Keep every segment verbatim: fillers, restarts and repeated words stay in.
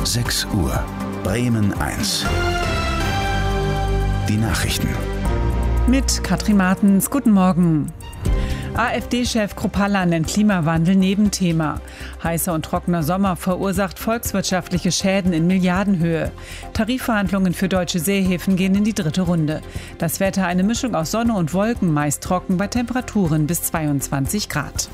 sechs Uhr. Bremen eins. Die Nachrichten. Mit Katrin Martens. Guten Morgen. AfD-Chef Kruppalla nennt Klimawandel Nebenthema. Heißer und trockener Sommer verursacht volkswirtschaftliche Schäden in Milliardenhöhe. Tarifverhandlungen für deutsche Seehäfen gehen in die dritte Runde. Das Wetter eine Mischung aus Sonne und Wolken, meist trocken bei Temperaturen bis zweiundzwanzig Grad.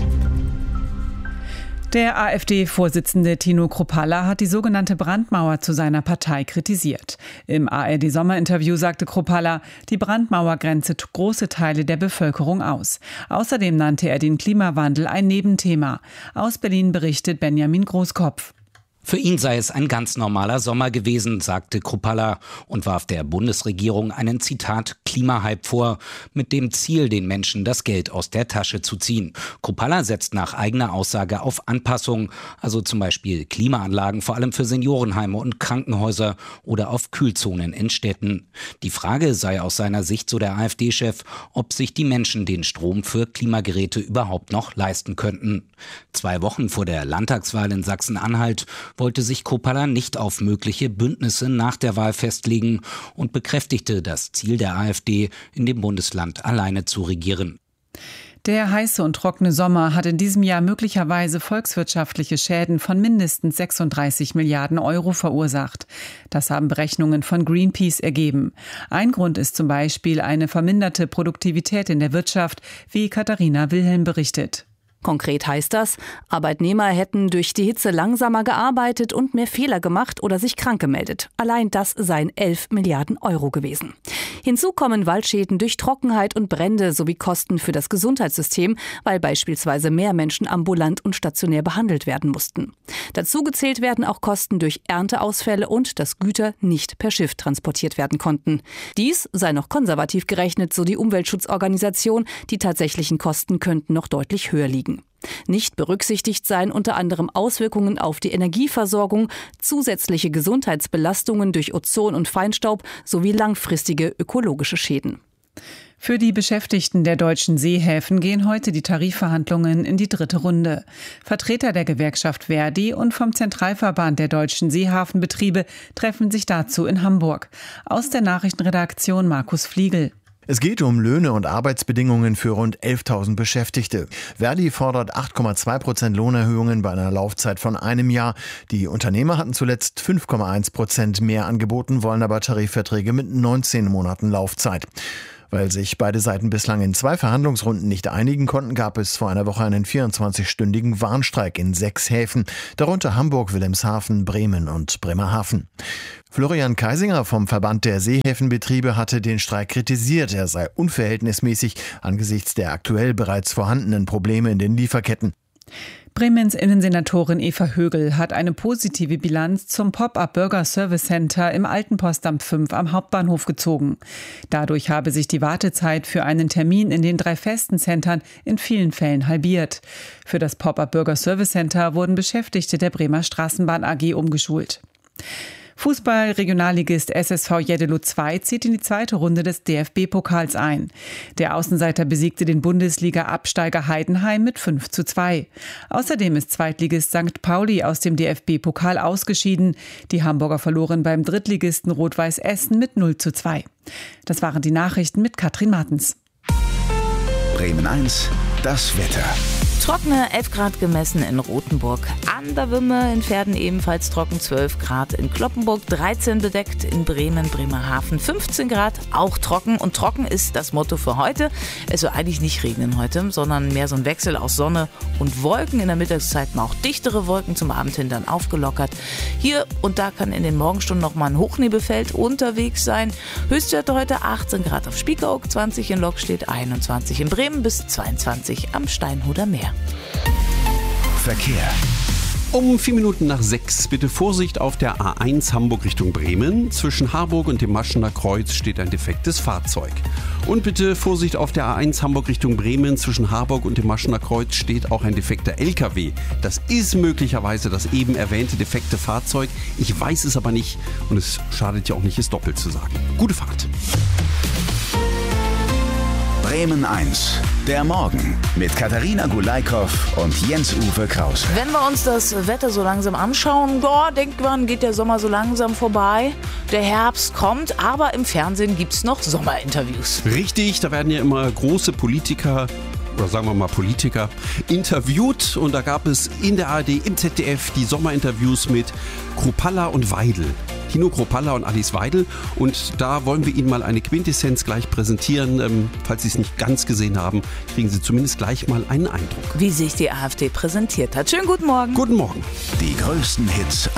Der AfD-Vorsitzende Tino Kruppalla hat die sogenannte Brandmauer zu seiner Partei kritisiert. Im A R D-Sommerinterview sagte Kruppalla, die Brandmauer grenze große Teile der Bevölkerung aus. Außerdem nannte er den Klimawandel ein Nebenthema. Aus Berlin berichtet Benjamin Großkopf. Für ihn sei es ein ganz normaler Sommer gewesen, sagte Kruppalla und warf der Bundesregierung einen, Zitat, Klimahype vor, mit dem Ziel, den Menschen das Geld aus der Tasche zu ziehen. Kruppalla setzt nach eigener Aussage auf Anpassung, also zum Beispiel Klimaanlagen, vor allem für Seniorenheime und Krankenhäuser oder auf Kühlzonen in Städten. Die Frage sei aus seiner Sicht, so der AfD-Chef, ob sich die Menschen den Strom für Klimageräte überhaupt noch leisten könnten. Zwei Wochen vor der Landtagswahl in Sachsen-Anhalt wollte sich Kruppalla nicht auf mögliche Bündnisse nach der Wahl festlegen und bekräftigte das Ziel der AfD, in dem Bundesland alleine zu regieren. Der heiße und trockene Sommer hat in diesem Jahr möglicherweise volkswirtschaftliche Schäden von mindestens sechsunddreißig Milliarden Euro verursacht. Das haben Berechnungen von Greenpeace ergeben. Ein Grund ist zum Beispiel eine verminderte Produktivität in der Wirtschaft, wie Katharina Wilhelm berichtet. Konkret heißt das, Arbeitnehmer hätten durch die Hitze langsamer gearbeitet und mehr Fehler gemacht oder sich krank gemeldet. Allein das seien elf Milliarden Euro gewesen. Hinzu kommen Waldschäden durch Trockenheit und Brände sowie Kosten für das Gesundheitssystem, weil beispielsweise mehr Menschen ambulant und stationär behandelt werden mussten. Dazu gezählt werden auch Kosten durch Ernteausfälle und dass Güter nicht per Schiff transportiert werden konnten. Dies sei noch konservativ gerechnet, so die Umweltschutzorganisation. Die tatsächlichen Kosten könnten noch deutlich höher liegen. Nicht berücksichtigt seien unter anderem Auswirkungen auf die Energieversorgung, zusätzliche Gesundheitsbelastungen durch Ozon und Feinstaub sowie langfristige ökologische Schäden. Für die Beschäftigten der deutschen Seehäfen gehen heute die Tarifverhandlungen in die dritte Runde. Vertreter der Gewerkschaft Verdi und vom Zentralverband der deutschen Seehafenbetriebe treffen sich dazu in Hamburg. Aus der Nachrichtenredaktion Markus Fliegel. Es geht um Löhne und Arbeitsbedingungen für rund elftausend Beschäftigte. Verdi fordert acht Komma zwei Prozent Lohnerhöhungen bei einer Laufzeit von einem Jahr. Die Unternehmer hatten zuletzt fünf Komma eins Prozent mehr angeboten, wollen aber Tarifverträge mit neunzehn Monaten Laufzeit. Weil sich beide Seiten bislang in zwei Verhandlungsrunden nicht einigen konnten, gab es vor einer Woche einen vierundzwanzig-stündigen Warnstreik in sechs Häfen, darunter Hamburg, Wilhelmshaven, Bremen und Bremerhaven. Florian Kaisinger vom Verband der Seehäfenbetriebe hatte den Streik kritisiert. Er sei unverhältnismäßig angesichts der aktuell bereits vorhandenen Probleme in den Lieferketten. Bremens Innensenatorin Eva Högel hat eine positive Bilanz zum Pop-up Burger Service Center im alten Postamt fünf am Hauptbahnhof gezogen. Dadurch habe sich die Wartezeit für einen Termin in den drei festen Centern in vielen Fällen halbiert. Für das Pop-up Burger Service Center wurden Beschäftigte der Bremer Straßenbahn A G umgeschult. Fußball-Regionalligist S S V Jeddelo zwei zieht in die zweite Runde des D F B-Pokals ein. Der Außenseiter besiegte den Bundesliga-Absteiger Heidenheim mit fünf zu zwei. Außerdem ist Zweitligist Sankt Pauli aus dem D F B-Pokal ausgeschieden. Die Hamburger verloren beim Drittligisten Rot-Weiß Essen mit null zu zwei. Das waren die Nachrichten mit Katrin Martens. Bremen eins, das Wetter. Trockene elf Grad gemessen in Rothenburg. An der Wümme in Verden ebenfalls trocken zwölf Grad. In Cloppenburg dreizehn bedeckt. In Bremen, Bremerhaven fünfzehn Grad. Auch trocken. Und trocken ist das Motto für heute. Es soll eigentlich nicht regnen heute, sondern mehr so ein Wechsel aus Sonne und Wolken. In der Mittagszeit mal auch dichtere Wolken, zum Abend hin dann aufgelockert. Hier und da kann in den Morgenstunden noch mal ein Hochnebelfeld unterwegs sein. Höchstwerte heute achtzehn Grad auf Spiekeroog, zwanzig in Lockstedt, einundzwanzig in Bremen bis zweiundzwanzig am Steinhuder Meer. Verkehr. Um vier Minuten nach sechs bitte Vorsicht auf der A eins Hamburg Richtung Bremen. Zwischen Harburg und dem Maschener Kreuz steht ein defektes Fahrzeug. Und bitte Vorsicht auf der A eins Hamburg Richtung Bremen. Zwischen Harburg und dem Maschener Kreuz steht auch ein defekter L K W. Das ist möglicherweise das eben erwähnte defekte Fahrzeug. Ich weiß es aber nicht und es schadet ja auch nicht, es doppelt zu sagen. Gute Fahrt. Bremen eins. Der Morgen mit Katharina Gulaikow und Jens-Uwe Krause. Wenn wir uns das Wetter so langsam anschauen, boah, denkt man, geht der Sommer so langsam vorbei. Der Herbst kommt, aber im Fernsehen gibt es noch Sommerinterviews. Richtig, da werden ja immer große Politiker, oder sagen wir mal Politiker, interviewt. Und da gab es in der A R D, im Z D F die Sommerinterviews mit Kruppalla und Weidel. Tino Kruppalla und Alice Weidel. Und da wollen wir Ihnen mal eine Quintessenz gleich präsentieren. Ähm, falls Sie es nicht ganz gesehen haben, kriegen Sie zumindest gleich mal einen Eindruck. Wie sich die AfD präsentiert hat. Schönen guten Morgen. Guten Morgen. Die größten Hits